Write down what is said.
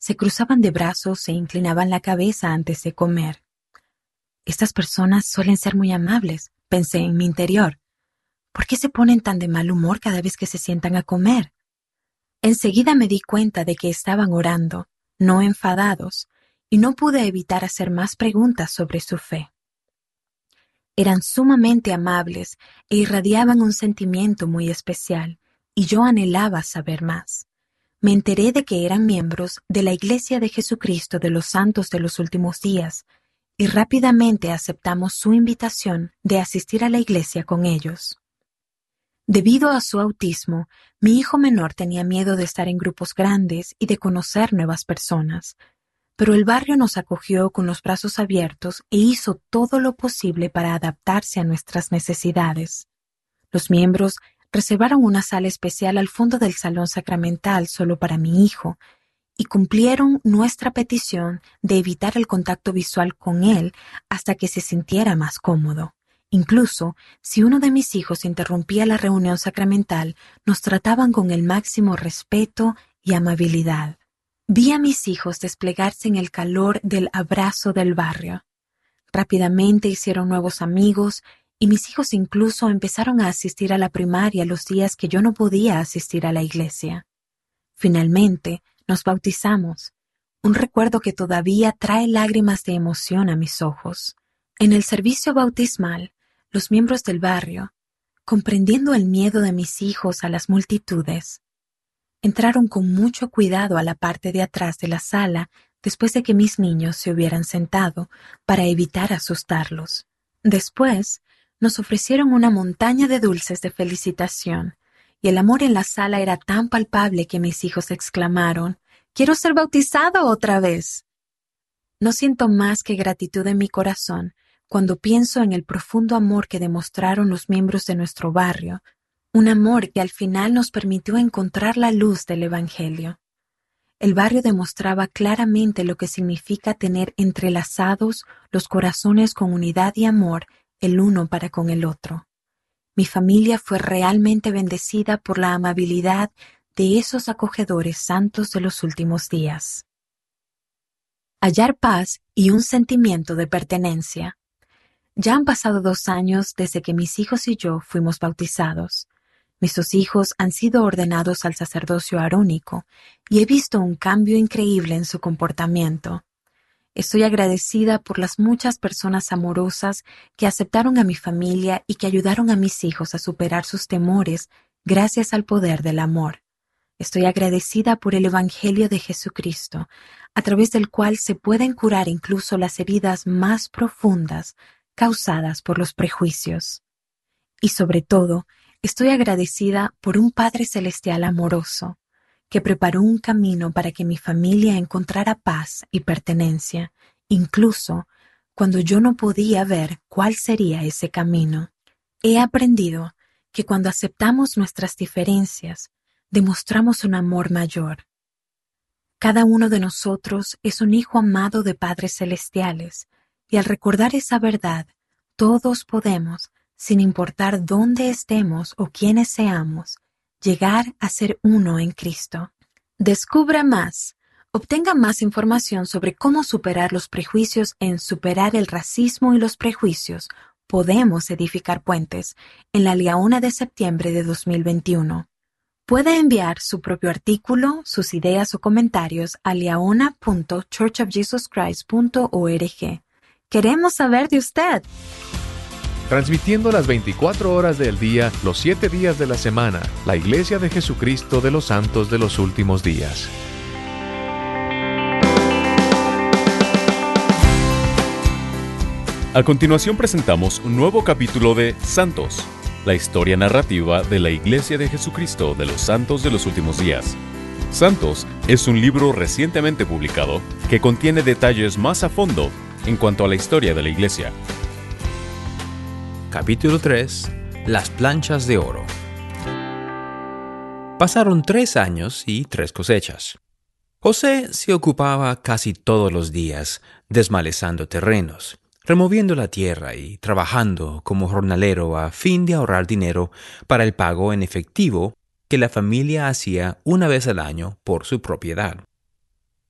Se cruzaban de brazos e inclinaban la cabeza antes de comer. Estas personas suelen ser muy amables, pensé en mi interior. ¿Por qué se ponen tan de mal humor cada vez que se sientan a comer? Enseguida me di cuenta de que estaban orando, no enfadados, y no pude evitar hacer más preguntas sobre su fe. Eran sumamente amables e irradiaban un sentimiento muy especial, y yo anhelaba saber más. Me enteré de que eran miembros de la Iglesia de Jesucristo de los Santos de los Últimos Días, y rápidamente aceptamos su invitación de asistir a la iglesia con ellos. Debido a su autismo, mi hijo menor tenía miedo de estar en grupos grandes y de conocer nuevas personas, pero el barrio nos acogió con los brazos abiertos e hizo todo lo posible para adaptarse a nuestras necesidades. Los miembros reservaron una sala especial al fondo del salón sacramental solo para mi hijo y cumplieron nuestra petición de evitar el contacto visual con él hasta que se sintiera más cómodo. Incluso, si uno de mis hijos interrumpía la reunión sacramental, nos trataban con el máximo respeto y amabilidad. Vi a mis hijos desplegarse en el calor del abrazo del barrio. Rápidamente hicieron nuevos amigos y mis hijos incluso empezaron a asistir a la primaria los días que yo no podía asistir a la iglesia. Finalmente, nos bautizamos, un recuerdo que todavía trae lágrimas de emoción a mis ojos. En el servicio bautismal, los miembros del barrio, comprendiendo el miedo de mis hijos a las multitudes, entraron con mucho cuidado a la parte de atrás de la sala después de que mis niños se hubieran sentado para evitar asustarlos. Después, nos ofrecieron una montaña de dulces de felicitación, y el amor en la sala era tan palpable que mis hijos exclamaron: «¡Quiero ser bautizado otra vez!». No siento más que gratitud en mi corazón cuando pienso en el profundo amor que demostraron los miembros de nuestro barrio, un amor que al final nos permitió encontrar la luz del Evangelio. El barrio demostraba claramente lo que significa tener entrelazados los corazones con unidad y amor el uno para con el otro. Mi familia fue realmente bendecida por la amabilidad de esos acogedores santos de los últimos días. Hallar paz y un sentimiento de pertenencia. Ya han pasado 2 años desde que mis hijos y yo fuimos bautizados. Mis 2 hijos han sido ordenados al sacerdocio arónico y he visto un cambio increíble en su comportamiento. Estoy agradecida por las muchas personas amorosas que aceptaron a mi familia y que ayudaron a mis hijos a superar sus temores gracias al poder del amor. Estoy agradecida por el Evangelio de Jesucristo, a través del cual se pueden curar incluso las heridas más profundas causadas por los prejuicios. Y sobre todo, estoy agradecida por un Padre Celestial amoroso, que preparó un camino para que mi familia encontrara paz y pertenencia, incluso cuando yo no podía ver cuál sería ese camino. He aprendido que cuando aceptamos nuestras diferencias, demostramos un amor mayor. Cada uno de nosotros es un hijo amado de padres celestiales, y al recordar esa verdad, todos podemos, sin importar dónde estemos o quiénes seamos, llegar a ser uno en Cristo. Descubra más. Obtenga más información sobre cómo superar los prejuicios en Superar el racismo y los prejuicios. Podemos edificar puentes en la Liaona de septiembre de 2021. Puede enviar su propio artículo, sus ideas o comentarios a liaona.churchofjesuschrist.org. Queremos saber de usted. Transmitiendo las 24 horas del día, los 7 días de la semana, la Iglesia de Jesucristo de los Santos de los Últimos Días. A continuación presentamos un nuevo capítulo de Santos, la historia narrativa de la Iglesia de Jesucristo de los Santos de los Últimos Días. Santos es un libro recientemente publicado que contiene detalles más a fondo en cuanto a la historia de la Iglesia. Capítulo 3. Las planchas de oro. Pasaron 3 años y 3 cosechas. José se ocupaba casi todos los días desmalezando terrenos, removiendo la tierra y trabajando como jornalero a fin de ahorrar dinero para el pago en efectivo que la familia hacía una vez al año por su propiedad.